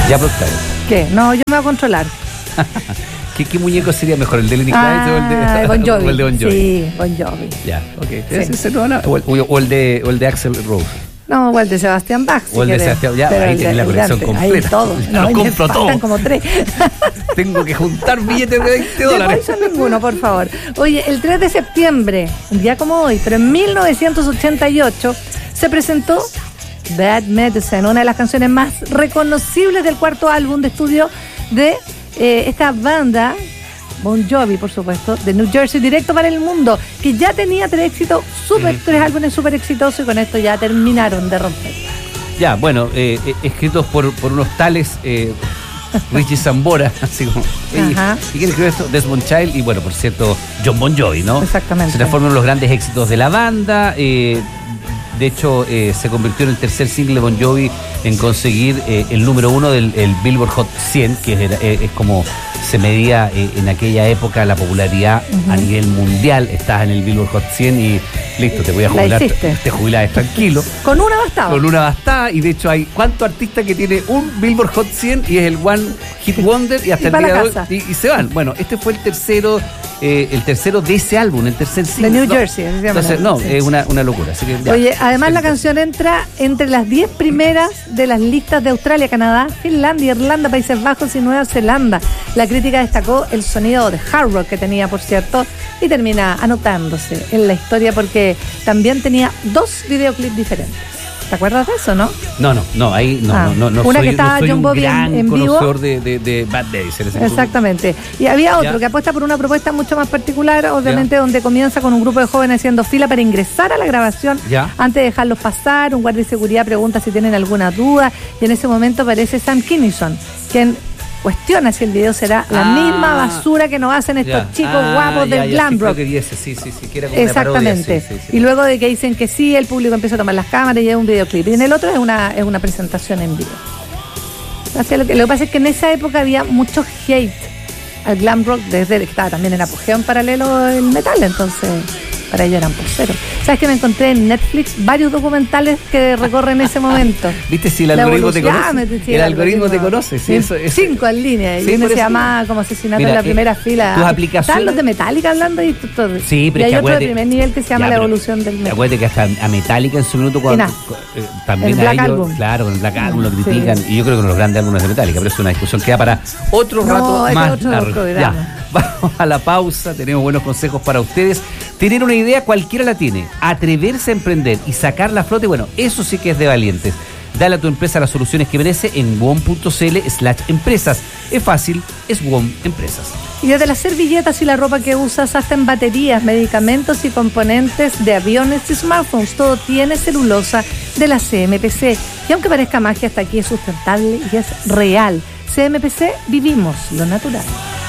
Ya, pero está bien. ¿Qué? No, yo me voy a controlar. ¿Qué muñeco sería mejor? ¿El de Lenny Kravitz o el de Bon Jovi? o el de Bon Jovi? Sí, Bon Jovi. Ya, ok. Sí. Ese no, o el de Axl Rose. No, o el de Sebastián Bach. O el de Sebastián, ya, ahí tenés la colección completa. Ahí todo. No, lo compro todo. Faltan como 3. Tengo que juntar billetes de $20. De Poison ninguno, por favor. Oye, el 3 de septiembre, un día como hoy, pero en 1988, se presentó Bad Medicine, una de las canciones más reconocibles del cuarto álbum de estudio de esta banda, Bon Jovi, por supuesto, de New Jersey, directo para el mundo, que ya tenía 3 álbumes súper exitosos y con esto ya terminaron de romper. Ya, bueno, escritos por unos tales Richie Sambora, así como, ¿y quién escribió esto? Desmond Child y, bueno, por cierto, John Bon Jovi, ¿no? Exactamente. Se transforman en los grandes éxitos de la banda. De hecho, se convirtió en el tercer single de Bon Jovi en conseguir el número 1 del Billboard Hot 100, que es como se medía en aquella época la popularidad a nivel mundial. Estás en el Billboard Hot 100 y listo, te voy a jubilar. Te jubilás tranquilo. Con una bastaba. Con una bastaba. Y de hecho hay ¿cuántos artistas que tiene un Billboard Hot 100 y es el One Hit Wonder y hasta el día de hoy y se van? Bueno, este fue el tercero de ese álbum, el tercer single. De New Jersey. Entonces, es una locura. Así que ya. Oye, además la canción entra entre las 10 primeras de las listas de Australia, Canadá, Finlandia, Irlanda, Países Bajos y Nueva Zelanda. La crítica destacó el sonido de hard rock que tenía, por cierto, y termina anotándose en la historia porque también tenía 2 videoclips diferentes. ¿Te acuerdas de eso, no? No, ahí no. Una que estaba John Bowie en vivo. Conocedor de Bad Days. Exactamente. Y había otro que apuesta por una propuesta mucho más particular, obviamente, donde comienza con un grupo de jóvenes haciendo fila para ingresar a la grabación. Antes de dejarlos pasar, un guardia de seguridad pregunta si tienen alguna duda y en ese momento aparece Sam Kinison, quien cuestiona si el video será la misma basura que nos hacen estos chicos guapos del glam rock. Sí, que era como exactamente. Una parodia, y luego de que dicen que sí, el público empieza a tomar las cámaras y es un videoclip. Y en el otro es una presentación en vivo. Así lo que pasa es que en esa época había mucho hate al glam rock desde que estaba también en apogeo en paralelo el metal, entonces para ellos eran poseros. ¿Sabes que me encontré en Netflix varios documentales que recorren ese momento? ¿Viste si el algoritmo te conoce? El algoritmo te conoce, sí. Eso. 5 en línea, y uno se llama como Asesinato en la primera fila. Tus aplicaciones. Están los de Metallica hablando y todo. Sí, pero y hay otro de primer nivel que se llama La Evolución del Metal. Acuérdate que hasta a Metallica en su minuto cuando también a ellos, claro, con el Black Album lo critican, y yo creo que con los grandes álbumes de Metallica, pero es una discusión que da para otro rato más. Vamos a la pausa, tenemos buenos consejos para ustedes. Tener una idea cualquiera la tiene, atreverse a emprender y sacarla a flote, bueno, eso sí que es de valientes. Dale a tu empresa las soluciones que merece en wom.cl/empresas. Es fácil, es WOM Empresas. Y desde las servilletas y la ropa que usas hasta en baterías, medicamentos y componentes de aviones y smartphones, todo tiene celulosa de la CMPC. Y aunque parezca magia, hasta aquí es sustentable y es real. CMPC, vivimos lo natural.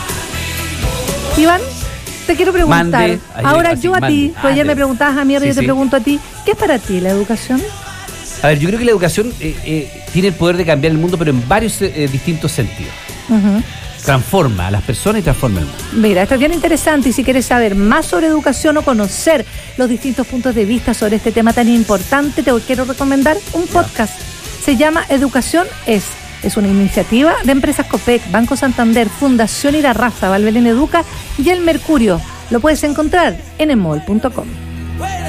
Iván, te quiero preguntar, ahora yo a ti, pues ayer me preguntabas a mí, ahora yo te pregunto a ti, ¿qué es para ti la educación? A ver, yo creo que la educación tiene el poder de cambiar el mundo, pero en varios distintos sentidos. Transforma a las personas y transforma el mundo. Mira, esto es bien interesante y si quieres saber más sobre educación o conocer los distintos puntos de vista sobre este tema tan importante, te quiero recomendar un podcast. Se llama Educación Es. Es una iniciativa de Empresas Copec, Banco Santander, Fundación Irarrázaval, Valbelén Educa y El Mercurio. Lo puedes encontrar en emol.com.